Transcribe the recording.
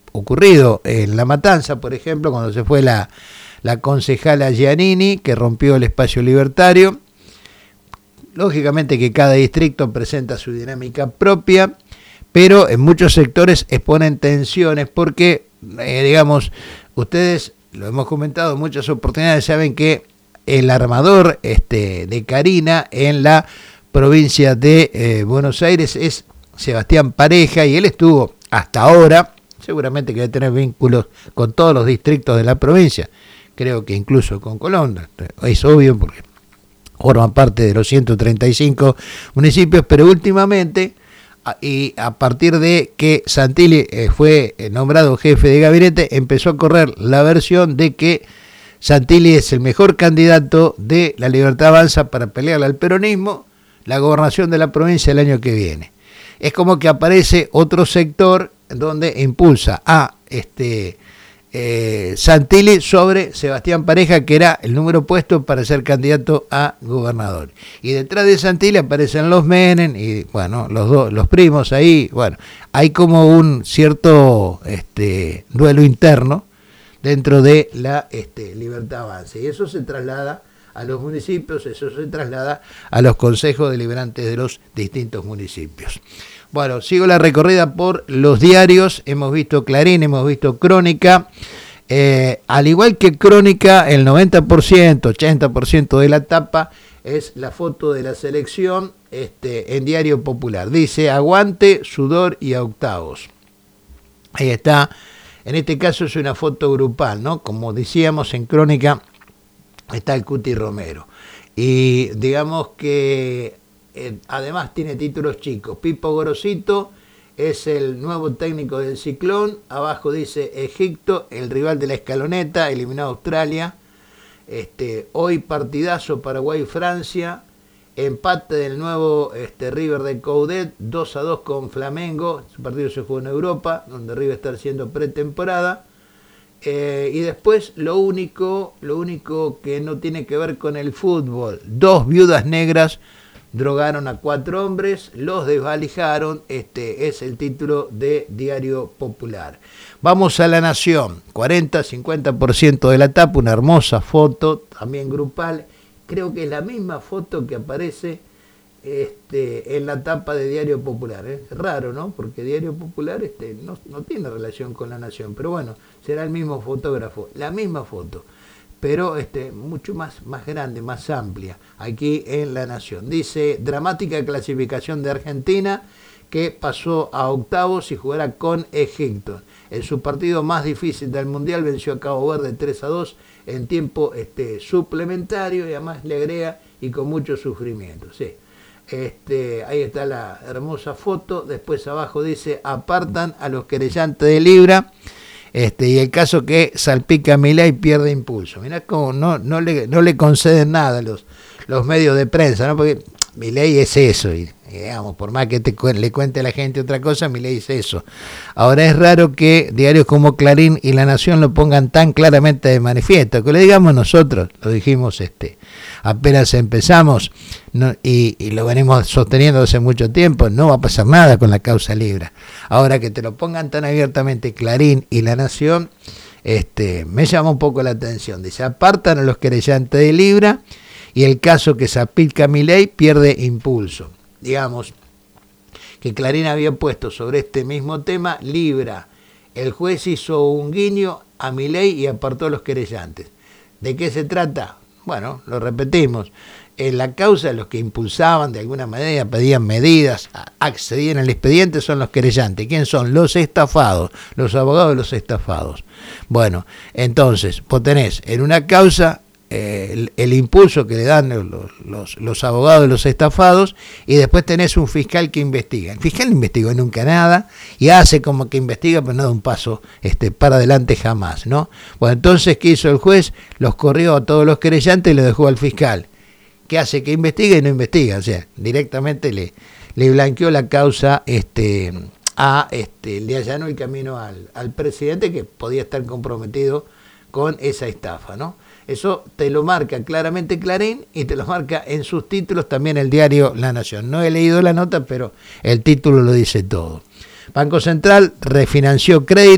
ocurrido en La Matanza, por ejemplo, cuando se fue la concejala Giannini, que rompió el espacio libertario. Lógicamente que cada distrito presenta su dinámica propia, pero en muchos sectores exponen tensiones porque, digamos, ustedes, lo hemos comentado en muchas oportunidades, saben que el armador de Carina en la provincia de Buenos Aires es Sebastián Pareja, y él estuvo hasta ahora, seguramente que debe tener vínculos con todos los distritos de la provincia, creo que incluso con Colón, es obvio porque forman parte de los 135 municipios, pero últimamente, y a partir de que Santilli fue nombrado jefe de gabinete, empezó a correr la versión de que Santilli es el mejor candidato de La Libertad Avanza para pelearle al peronismo la gobernación de la provincia el año que viene. Es como que aparece otro sector donde impulsa a Santilli sobre Sebastián Pareja, que era el número puesto para ser candidato a gobernador. Y detrás de Santilli aparecen los Menem y, bueno, los primos ahí. Bueno, hay como un cierto duelo interno dentro de la Libertad Avanza. Y eso se traslada a los municipios, eso se traslada a los consejos deliberantes de los distintos municipios. Bueno, sigo la recorrida por los diarios. Hemos visto Clarín, hemos visto Crónica. Al igual que Crónica, el 90%, 80% de la tapa es la foto de la selección en Diario Popular. Dice, aguante, sudor y a octavos. Ahí está. En este caso es una foto grupal, ¿no? Como decíamos, en Crónica está el Cuti Romero. Y digamos que además tiene títulos chicos. Pipo Gorosito es el nuevo técnico del Ciclón. Abajo dice Egipto, el rival de la escaloneta, eliminó a Australia. Hoy partidazo Paraguay-Francia. Empate del nuevo River de Coudet, 2-2 con Flamengo. Su partido se jugó en Europa, donde River está haciendo pretemporada. Y después lo único que no tiene que ver con el fútbol. 2 viudas negras drogaron a 4 hombres, los desvalijaron. Es el título de Diario Popular. Vamos a La Nación. 40-50% de la tapa, una hermosa foto, también grupal. Creo que es la misma foto que aparece en la tapa de Diario Popular. Es raro, ¿no? Porque Diario Popular no tiene relación con La Nación. Pero bueno, será el mismo fotógrafo. La misma foto, pero mucho más grande, más amplia, aquí en La Nación. Dice, dramática clasificación de Argentina, que pasó a octavos y jugará con Egipto. En su partido más difícil del Mundial venció a Cabo Verde 3-2 en tiempo suplementario, y además le agrega, y con mucho sufrimiento. Sí. Ahí está la hermosa foto. Después abajo dice, apartan a los querellantes de Libra. Y el caso que salpica a Milei pierde impulso. Mirá cómo no le conceden nada los medios de prensa, ¿no? Porque Milei es eso, y digamos, por más que le cuente a la gente otra cosa, Milei es eso. Ahora es raro que diarios como Clarín y La Nación lo pongan tan claramente de manifiesto, que lo digamos nosotros, lo dijimos apenas empezamos, ¿no? Y lo venimos sosteniendo hace mucho tiempo, no va a pasar nada con la causa Libra. Ahora que te lo pongan tan abiertamente Clarín y La Nación, me llama un poco la atención. Dice, apartan a los querellantes de Libra, y el caso que salpica a Milei pierde impulso. Digamos que Clarín había puesto sobre este mismo tema Libra. El juez hizo un guiño a Milei y apartó a los querellantes. ¿De qué se trata? Bueno, lo repetimos. En la causa, los que impulsaban de alguna manera, pedían medidas, accedían al expediente, son los querellantes. ¿Quién son? Los estafados, los abogados de los estafados. Bueno, entonces, vos tenés en una causa el impulso que le dan los abogados de los estafados, y después tenés un fiscal que investiga. El fiscal no investigó nunca nada y hace como que investiga, pero no da un paso para adelante jamás, ¿no? Bueno, entonces, ¿qué hizo el juez? Los corrió a todos los querellantes y lo dejó al fiscal, que hace que investiga y no investiga. O sea, directamente le blanqueó la causa le allanó el camino al presidente, que podía estar comprometido con esa estafa, ¿no? Eso te lo marca claramente Clarín, y te lo marca en sus títulos también el diario La Nación. No he leído la nota, pero el título lo dice todo. Banco Central refinanció crédito.